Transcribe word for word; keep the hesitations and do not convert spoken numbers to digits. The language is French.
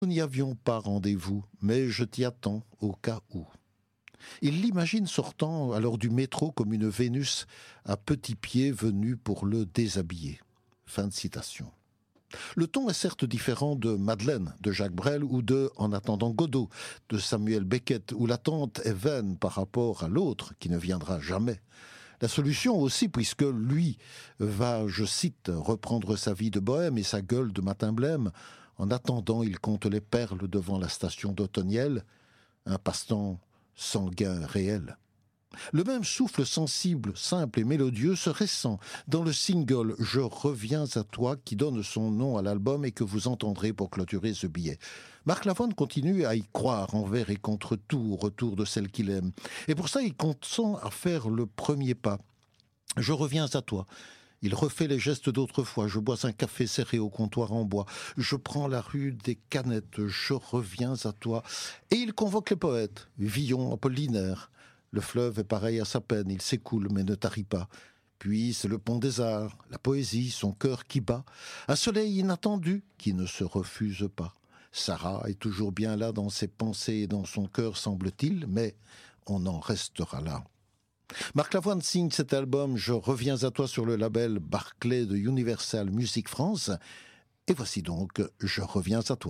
Nous n'y avions pas rendez-vous, mais je t'y attends au cas où. Il l'imagine sortant alors du métro comme une Vénus à petits pieds venue pour le déshabiller. Fin de citation. Le ton est certes différent de Madeleine, de Jacques Brel ou de En attendant Godot, de Samuel Beckett, où l'attente est vaine par rapport à l'autre qui ne viendra jamais. La solution aussi, puisque lui va, je cite, reprendre sa vie de bohème et sa gueule de matin blême. En attendant, il compte les perles devant la station d'Autoniel, un passe-temps sans gain réel. Le même souffle sensible, simple et mélodieux se ressent dans le single « Je reviens à toi » qui donne son nom à l'album et que vous entendrez pour clôturer ce billet. Marc Lavoine continue à y croire envers et contre tout au retour de celle qu'il aime. Et pour ça, il consent à faire le premier pas. « Je reviens à toi ». Il refait les gestes d'autrefois. Je bois un café serré au comptoir en bois. Je prends la rue des Canettes. Je reviens à toi. Et il convoque les poètes. Villon, Apollinaire. Le fleuve est pareil à sa peine. Il s'écoule mais ne tarit pas. Puis c'est le pont des arts. La poésie, son cœur qui bat. Un soleil inattendu qui ne se refuse pas. Sarah est toujours bien là dans ses pensées et dans son cœur, semble-t-il, mais on en restera là. Marc Lavoine signe cet album « Je reviens à toi » sur le label Barclay de Universal Music France. Et voici donc « Je reviens à toi ».